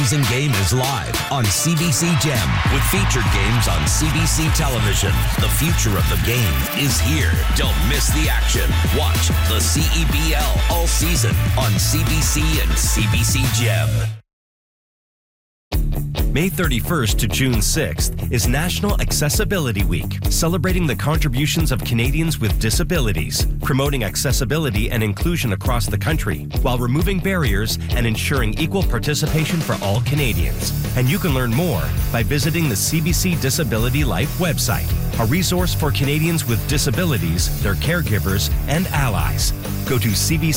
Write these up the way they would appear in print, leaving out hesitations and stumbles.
Season game is live on CBC Gem with featured games on CBC television. The future of the game is here. Don't miss the action. Watch the CEBL all season on CBC and CBC Gem. May 31st to June 6th is National Accessibility Week, celebrating the contributions of Canadians with disabilities, promoting accessibility and inclusion across the country, while removing barriers and ensuring equal participation for all Canadians. And you can learn more by visiting the CBC Disability Life website, a resource for Canadians with disabilities, their caregivers, and allies. Go to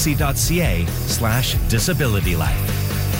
cbc.ca/disabilitylife.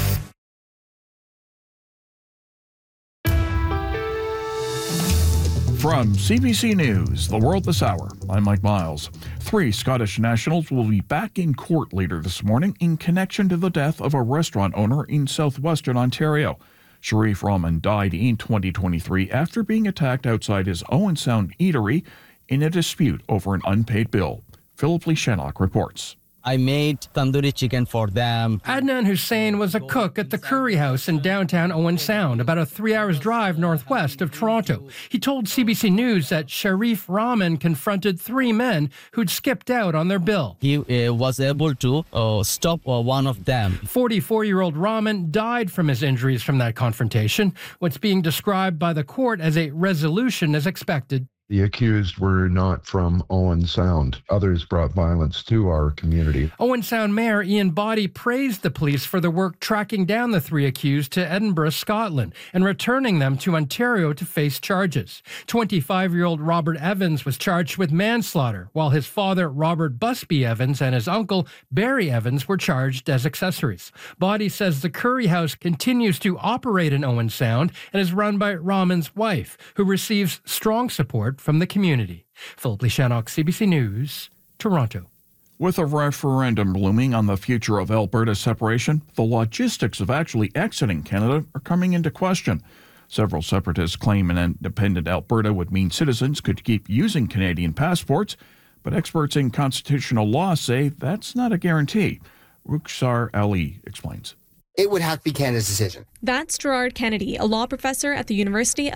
From CBC News, The World This Hour, I'm Mike Miles. 3 Scottish nationals will be back in court later this morning in connection to the death of a restaurant owner in southwestern Ontario. Sharif Rahman died in 2023 after being attacked outside his Owen Sound eatery in a dispute over an unpaid bill. Philip Lishanok reports. I made tandoori chicken for them. Adnan Hussain was a cook at the Curry House in downtown Owen Sound, about a 3-hour drive northwest of Toronto. He told CBC News that Sharif Rahman confronted 3 men who'd skipped out on their bill. He was able to stop one of them. 44-year-old Rahman died from his injuries from that confrontation. What's being described by the court as a resolution is expected. The accused were not from Owen Sound. Others brought violence to our community. Owen Sound Mayor Ian Boddy praised the police for their work tracking down the 3 accused to Edinburgh, Scotland, and returning them to Ontario to face charges. 25-year-old Robert Evans was charged with manslaughter, while his father, Robert Busby Evans, and his uncle, Barry Evans, were charged as accessories. Boddy says the Curry House continues to operate in Owen Sound and is run by Rahman's wife, who receives strong support from the community. Philip Lishanok, CBC News, Toronto. With a referendum looming on the future of Alberta's separation, the logistics of actually exiting Canada are coming into question. Several separatists claim an independent Alberta would mean citizens could keep using Canadian passports, but experts in constitutional law say that's not a guarantee. Rukhsar Ali explains. It would have to be Canada's decision. That's Gerard Kennedy, a law professor at the University